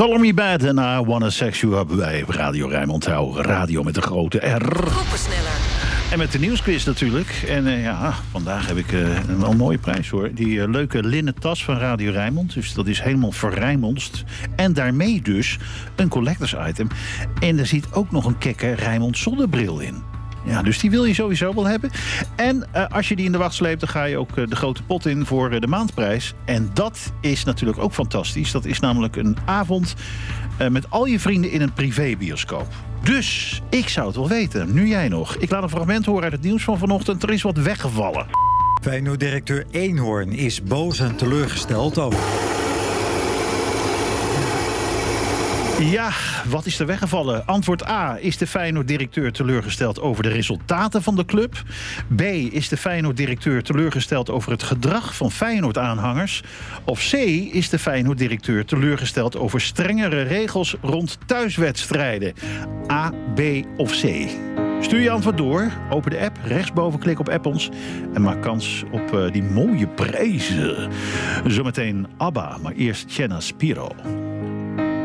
Call Me Bad en I Wanna Sex You Up bij Radio Rijnmond. Radio met de grote R. Koppersneller. En met de nieuwsquiz natuurlijk. En vandaag heb ik een mooie prijs hoor. Die leuke linnen tas van Radio Rijnmond. Dus dat is helemaal verrijmondst. En daarmee dus een collectors item. En er zit ook nog een kekke Rijnmond zonnebril in. Ja, dus die wil je sowieso wel hebben. En als je die in de wacht sleept, dan ga je ook de grote pot in voor de maandprijs. En dat is natuurlijk ook fantastisch. Dat is namelijk een avond met al je vrienden in een privébioscoop. Dus ik zou het wel weten, nu jij nog. Ik laat een fragment horen uit het nieuws van vanochtend. Er is wat weggevallen. Feyenoord-directeur Eenhoorn is boos en teleurgesteld over... Ja, wat is er weggevallen? Antwoord A. Is de Feyenoord-directeur teleurgesteld over de resultaten van de club? B. Is de Feyenoord-directeur teleurgesteld over het gedrag van Feyenoord-aanhangers? Of C. Is de Feyenoord-directeur teleurgesteld over strengere regels rond thuiswedstrijden? A, B of C? Stuur je antwoord door, open de app, rechtsboven klik op app ons en maak kans op die mooie prijzen. Zometeen ABBA, maar eerst Chenna Spiro.